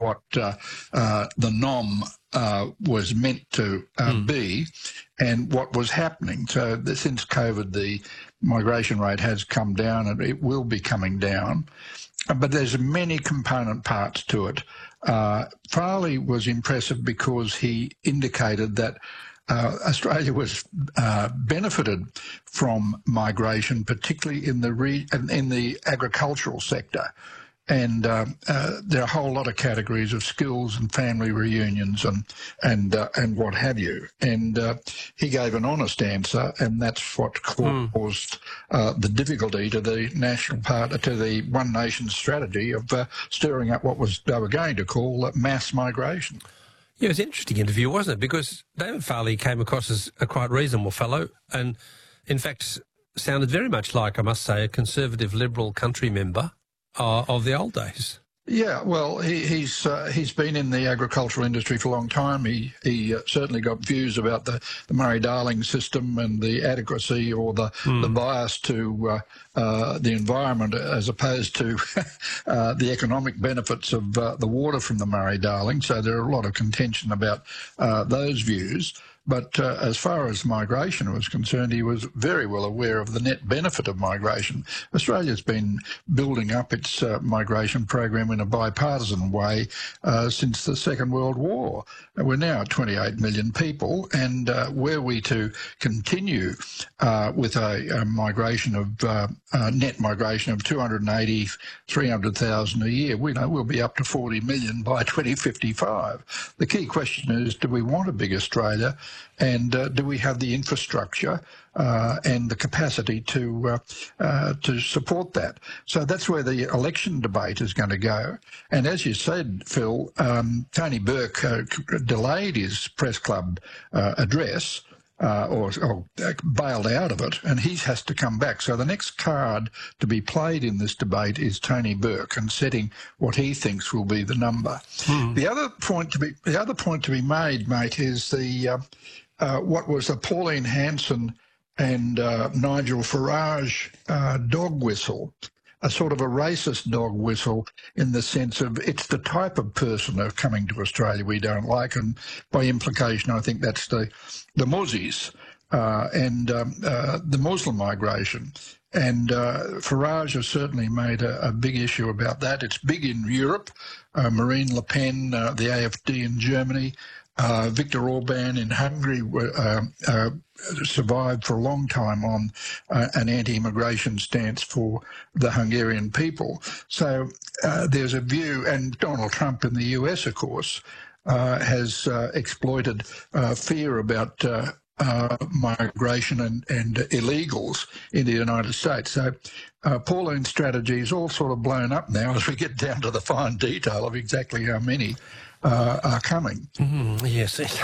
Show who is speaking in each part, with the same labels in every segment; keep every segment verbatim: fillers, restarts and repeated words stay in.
Speaker 1: what uh, uh, the NOM uh, was meant to uh, mm. be and what was happening. So the, since COVID, the migration rate has come down and it will be coming down. But there's many component parts to it. Uh, Farley was impressive because he indicated that Uh, Australia was uh, benefited from migration, particularly in the re in the agricultural sector, and uh, uh, there are a whole lot of categories of skills and family reunions and and uh, and what have you. And uh, he gave an honest answer, and that's what caused mm. uh, the difficulty to the national part to the One Nation strategy of uh, stirring up what was they were going to call uh, mass migration.
Speaker 2: Yeah, it was an interesting interview, wasn't it? Because David Farley came across as a quite reasonable fellow and, in fact, sounded very much like, I must say, a conservative Liberal country member uh, of the old days. Yeah, well, he, he's uh, he's been in the agricultural industry for a long time. He he uh, certainly got views about the, the Murray-Darling system and the adequacy or the mm. the bias to uh, uh, the environment as opposed to uh, the economic benefits of uh, the water from the Murray-Darling. So there are a lot of contention about uh, those views. But uh, as far as migration was concerned, he was very well aware of the net benefit of migration. Australia's been building up its uh, migration program in a bipartisan way uh, since the Second World War. We're now at twenty-eight million people, and uh, were we to continue uh, with a, a migration of uh, uh, net migration of two hundred eighty, three hundred thousand a year, we know we'll be up to forty million by twenty fifty-five. The key question is, do we want a big Australia? And uh, do we have the infrastructure uh, and the capacity to uh, uh, to support that? So that's where the election debate is going to go. And as you said, Phil, um, Tony Burke uh, delayed his press club uh, address uh, or, or bailed out of it, and he has to come back. So the next card to be played in this debate is Tony Burke and setting what he thinks will be the number. Mm. The other point to be the other point to be made, mate, is the uh, uh, what was a Pauline Hanson and uh, Nigel Farage uh, dog whistle. A sort of a racist dog whistle in the sense of it's the type of person who are coming to Australia we don't like, and by implication I think that's the the Muzzies uh, and um, uh, the Muslim migration. And uh, Farage has certainly made a, a big issue about that. It's big in Europe. Uh, Marine Le Pen, uh, the A F D in Germany, uh, Viktor Orban in Hungary uh, uh, survived for a long time on uh, an anti-immigration stance for the Hungarian people. So uh, there's a view, and Donald Trump in the U S, of course, uh, has uh, exploited uh, fear about uh, uh, migration and, and illegals in the United States. So uh, Pauline's strategy is all sort of blown up now as we get down to the fine detail of exactly how many Uh, are coming. Mm, yes, it,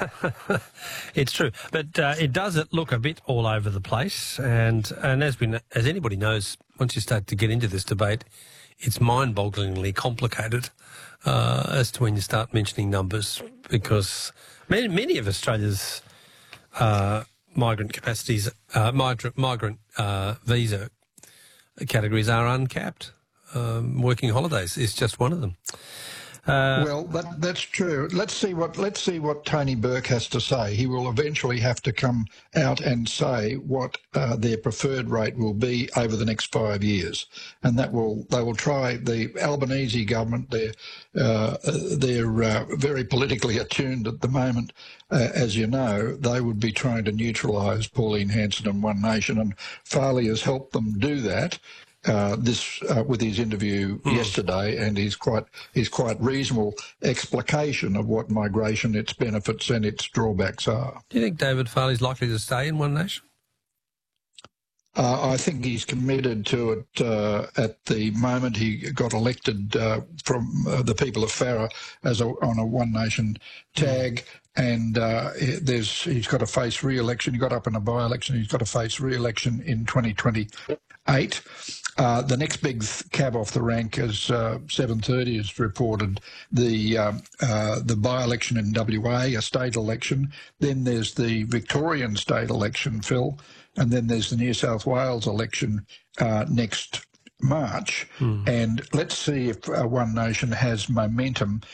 Speaker 2: it's true, but uh, it does it look a bit all over the place. And and as we as anybody knows, once you start to get into this debate, it's mind-bogglingly complicated uh, as to when you start mentioning numbers, because many many of Australia's uh, migrant capacities, uh, migrant migrant uh, visa categories are uncapped. Um, working holidays is just one of them.
Speaker 1: Uh, well, that, that's true. Let's see what let's see what Tony Burke has to say. He will eventually have to come out and say what uh, their preferred rate will be over the next five years, and that will they will try. The Albanese government, they're uh, they're uh, very politically attuned at the moment, uh, as you know. They would be trying to neutralise Pauline Hanson and One Nation, and Farley has helped them do that. Uh, this uh, with his interview mm. yesterday, and his quite his quite reasonable explication of what migration, its benefits and its drawbacks are.
Speaker 2: Do you think David Farley's likely to stay in One Nation?
Speaker 1: Uh, I think he's committed to it uh, at the moment. He got elected uh, from uh, the people of Farrer as a, on a One Nation tag. Mm. And uh, there's he's got to face re-election. He got up in a by-election. He's got to face re-election in twenty twenty-eight. Uh, the next big cab off the rank, as uh, seven thirty has reported, the uh, uh, the by-election in W A, a state election. Then there's the Victorian state election, Phil, and then there's the New South Wales election uh, next March. Mm. And let's see if uh, One Nation has momentum